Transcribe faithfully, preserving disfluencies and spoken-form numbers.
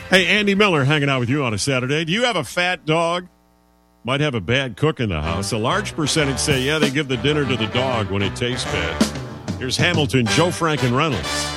Hey, Andy Miller hanging out with you on a Saturday. Do you have a fat dog? Might have a bad cook in the house. A large percentage say, yeah, they give the dinner to the dog when it tastes bad. Here's Hamilton, Joe Frank, and Reynolds.